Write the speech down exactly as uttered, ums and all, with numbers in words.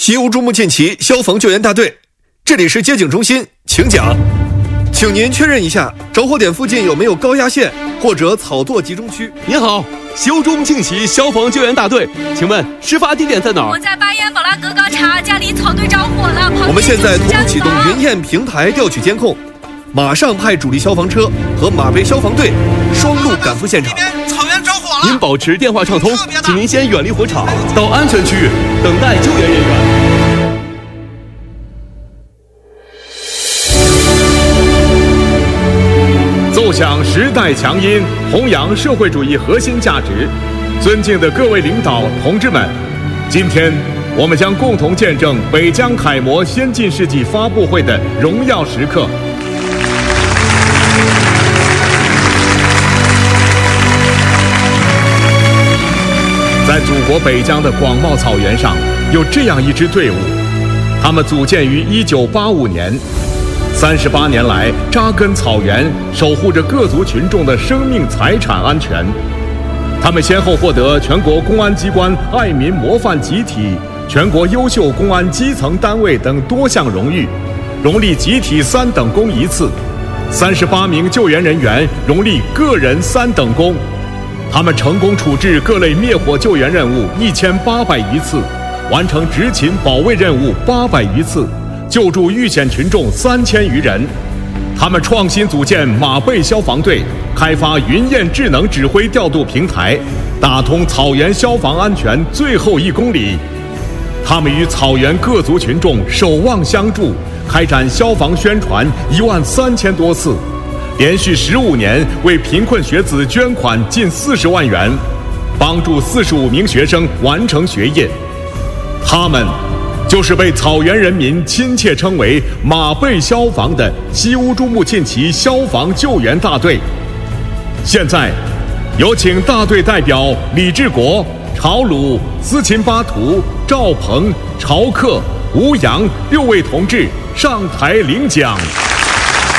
西乌珠穆沁旗消防救援大队，这里是接警中心，请讲。请您确认一下着火点附近有没有高压线或者草垛集中区。 您好，西乌珠穆沁旗消防救援大队，请问事发地点在哪儿？ 我在巴彦宝拉格高茶，家里草堆着火了。 我们现在同步启动云焰平台调取监控，马上派主力消防车和马背消防队双路赶赴现场。 草原着火了， 您保持电话畅通，请您先远离火场，到安全区域等待救援人员。 奏响时代强音，弘扬社会主义核心价值。尊敬的各位领导同志们，今天我们将共同见证北疆楷模先进事迹发布会的荣耀时刻。在祖国北疆的广袤草原上，有这样一支队伍，他们组建于一九八五年。三十八年来，扎根草原，守护着各族群众的生命财产安全。他们先后获得全国公安机关爱民模范集体、全国优秀公安基层单位等多项荣誉，荣立集体三等功一次。三十八名救援人员荣立个人三等功。他们成功处置各类灭火救援任务一千八百余次，完成执勤保卫任务八百余次。救助遇险群众三千余人，他们创新组建马背消防队，开发云焰智能指挥调度平台，打通草原消防安全最后一公里。他们与草原各族群众守望相助，开展消防宣传一万三千多次，连续十五年为贫困学子捐款近四十万元，帮助四十五名学生完成学业。他们就是被草原人民亲切称为马背消防的西乌珠穆沁旗消防救援大队。现在有请大队代表李志国、朝鲁、斯琴巴图、赵鹏、朝克、吴阳六位同志上台领奖。